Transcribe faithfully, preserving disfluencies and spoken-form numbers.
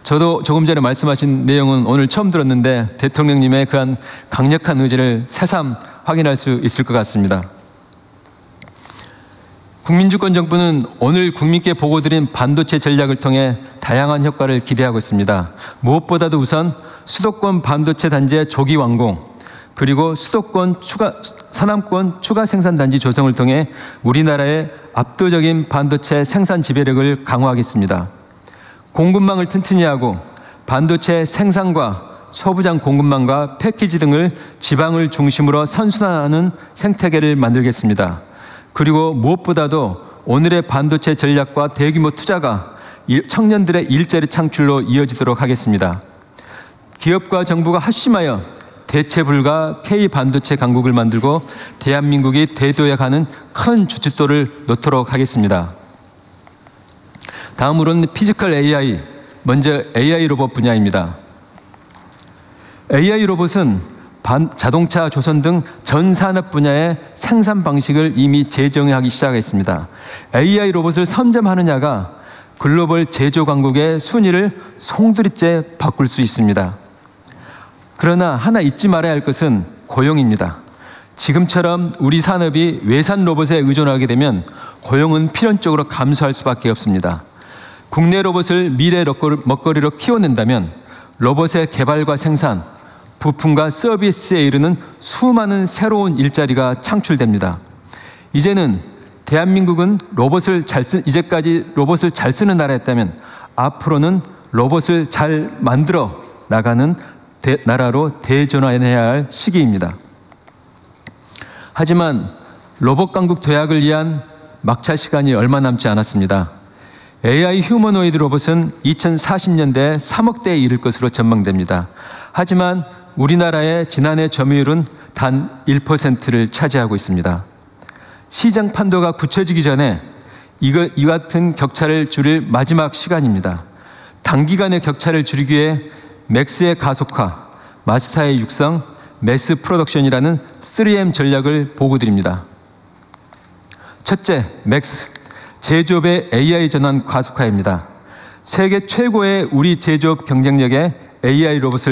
저도 조금 전에 말씀하신 내용은 오늘 처음 들었는데 대통령님의 그한 강력한 의지를 새삼 확인할 수 있을 것 같습니다. 국민주권 정부는 오늘 국민께 보고드린 반도체 전략을 통해 다양한 효과를 기대하고 있습니다. 무엇보다도 우선 수도권 반도체 단지의 조기 완공, 그리고 수도권 추가, 서남권 추가 생산 단지 조성을 통해 우리나라의 압도적인 반도체 생산 지배력을 강화하겠습니다. 공급망을 튼튼히 하고 반도체 생산과 소부장 공급망과 패키지 등을 지방을 중심으로 선순환하는 생태계를 만들겠습니다. 그리고 무엇보다도 오늘의 반도체 전략과 대규모 투자가 청년들의 일자리 창출로 이어지도록 하겠습니다. 기업과 정부가 합심하여 대체 불가 K 반도체 강국을 만들고 대한민국이 대도에 가는 큰 주춧돌을 놓도록 하겠습니다. 다음으로는 피지컬 에이아이, 먼저 에이아이 로봇 분야입니다. 에이아이 로봇은 반, 자동차, 조선 등 전 산업 분야의 생산 방식을 이미 재정의하기 시작했습니다. 에이아이 로봇을 선점하느냐가 글로벌 제조 강국의 순위를 송두리째 바꿀 수 있습니다. 그러나 하나 잊지 말아야 할 것은 고용입니다. 지금처럼 우리 산업이 외산 로봇에 의존하게 되면 고용은 필연적으로 감소할 수밖에 없습니다. 국내 로봇을 미래 먹거리로 키워낸다면 로봇의 개발과 생산, 부품과 서비스에 이르는 수많은 새로운 일자리가 창출됩니다. 이제는 대한민국은 로봇을 잘 쓰, 이제까지 로봇을 잘 쓰는 나라였다면 앞으로는 로봇을 잘 만들어 나가는 대, 나라로 대전환해야 할 시기입니다. 하지만 로봇 강국 도약을 위한 막차 시간이 얼마 남지 않았습니다. 에이아이 휴머노이드 로봇은 이천사십 년대에 삼억 대에 이를 것으로 전망됩니다. 하지만 우리나라의 지난해 점유율은 단 일 퍼센트를 차지하고 있습니다. 시장 판도가 굳혀지기 전에 이거, 이 같은 격차를 줄일 마지막 시간입니다. 단기간의 격차를 줄이기 위해 맥스의 가속화, 마스타의 육성, 매스 프로덕션이라는 쓰리 엠 전략을 보고드립니다. 첫째, 맥스, 제조업의 에이아이 전환 가속화입니다. 세계 최고의 우리 제조업 경쟁력에 에이아이 로봇을